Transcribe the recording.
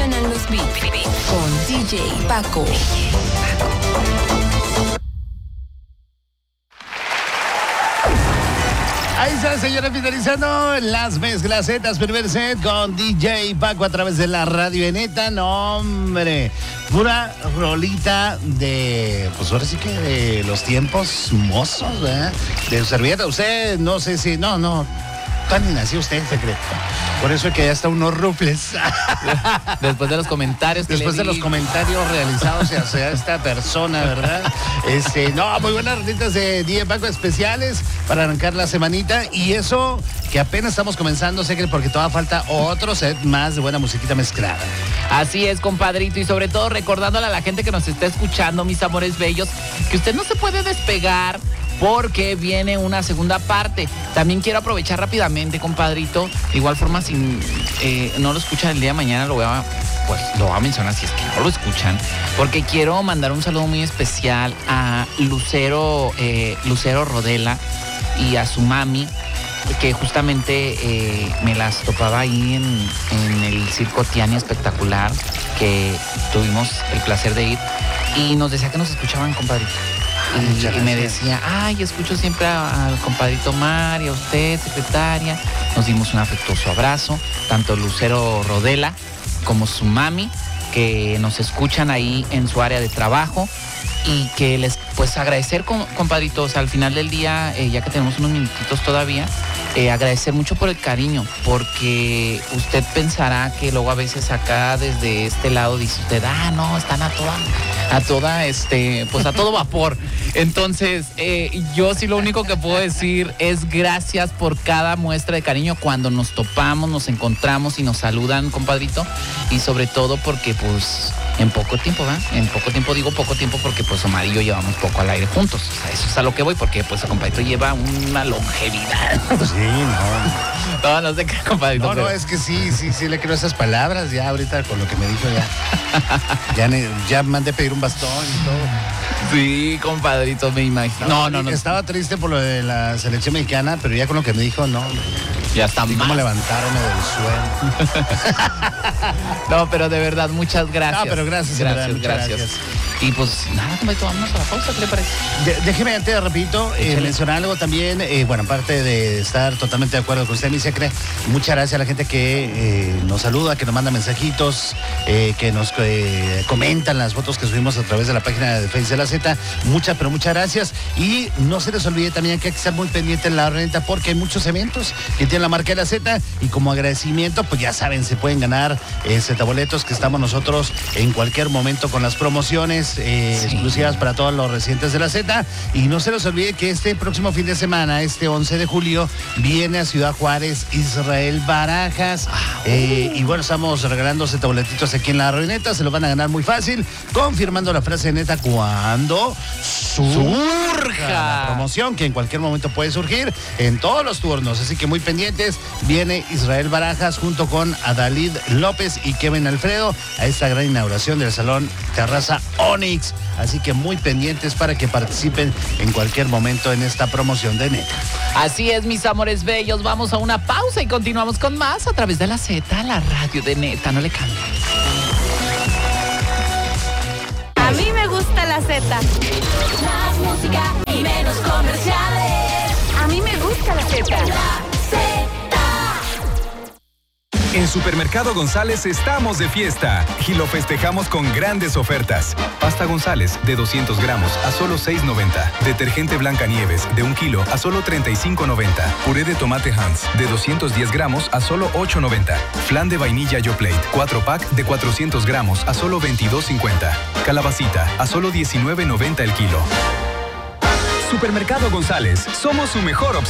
suenan los beats con DJ Paco. Ahí está, señora, finalizando las mezclacetas, primer set con DJ Paco a través de la radio de Neta. No, hombre, pura rolita de, pues ahora sí que de los tiempos mozos, ¿verdad? De su servilleta. Usted, no sé si, no, tan nació usted, secreto. Por eso es que ya está unos rufles. Después de los comentarios que Después de los comentarios realizados hacia esta persona, ¿verdad? No, muy buenas rolitas de DJ Paco especiales para arrancar la semanita. Y eso que apenas estamos comenzando, sé que porque todavía falta otro set más de buena musiquita mezclada. Así es, compadrito, y sobre todo recordándole a la gente que nos está escuchando, mis amores bellos, que usted no se puede despegar porque viene una segunda parte. También quiero aprovechar rápidamente, compadrito, de igual forma, si no lo escuchan el día de mañana, lo voy a mencionar si es que no lo escuchan, porque quiero mandar un saludo muy especial a Lucero Rodela y a su mami, que justamente me las topaba ahí en el Circo Tiani espectacular, que tuvimos el placer de ir, y nos decía que nos escuchaban, compadrito. Y me decía, escucho siempre al compadrito Mar y a usted, secretaria. Nos dimos un afectuoso abrazo, tanto Lucero Rodela como su mami, que nos escuchan ahí en su área de trabajo, y que les, pues, agradecer, compadritos, al final del día, ya que tenemos unos minutitos todavía, agradecer mucho por el cariño, porque usted pensará que luego a veces acá desde este lado dice usted, no, están a todo vapor. Entonces, yo sí lo único que puedo decir es gracias por cada muestra de cariño cuando nos topamos, nos encontramos y nos saludan, compadrito, y sobre todo porque, pues, en poco tiempo, ¿verdad? En poco tiempo, digo poco tiempo porque, pues, Omar y yo llevamos poco al aire juntos. O sea, eso es a lo que voy, porque, pues, el compadrito lleva una longevidad. Sí, No sé qué, compadrito. No, es que sí le creo esas palabras. Ya ahorita con lo que me dijo ya mandé pedir un bastón y todo. Sí, compadrito, me imagino. No. Estaba triste por lo de la selección mexicana, pero ya con lo que me dijo, no. Ya está más. Cómo levantarme del suelo. No, pero de verdad, muchas gracias. No, pero gracias. Y pues nada, compadrito, vámonos a la pausa, ¿qué le parece? Déjeme antes, repito, mencionar algo también. Aparte de estar totalmente de acuerdo con usted, mi secre, muchas gracias a la gente que nos saluda, que nos manda mensajitos, que nos comentan las fotos que subimos a través de la página de Facebook de la Z. Muchas gracias. Y no se les olvide también que hay que estar muy pendiente en la renta, porque hay muchos eventos que tienen la marca de la Z, y como agradecimiento, pues ya saben, se pueden ganar boletos, que estamos nosotros en cualquier momento con las promociones exclusivas para todos los residentes de la Z. Y no se les olvide que este próximo fin de semana, este 11 de julio, viene a Ciudad Juárez Israel Barajas. Y bueno, estamos regalando boletitos aquí en la Neta. Se los van a ganar muy fácil, confirmando la frase de Neta cuando surja la promoción, que en cualquier momento puede surgir en todos los turnos. Así que muy pendientes. Viene Israel Barajas junto con Adalid López y Kevin Alfredo a esta gran inauguración del Salón Terraza Onyx. Así que muy pendientes para que participen en cualquier momento en esta promoción de Neta. Así es, mis amores bellos. Vamos a una pausa y continuamos con más a través de la Z, la radio de Neta. No le cambien. A mí me gusta la Z. Más música y menos comerciales. A mí me gusta la Z. La Z. En Supermercado González estamos de fiesta y lo festejamos con grandes ofertas. Pasta González de 200 gramos a solo $6.90. Detergente Blancanieves de 1 kilo a solo $35.90. Puré de tomate Hans de 210 gramos a solo $8.90. Flan de vainilla YoPlate 4-pack de 400 gramos a solo $22.50. Calabacita a solo $19.90 el kilo. Supermercado González, somos su mejor opción.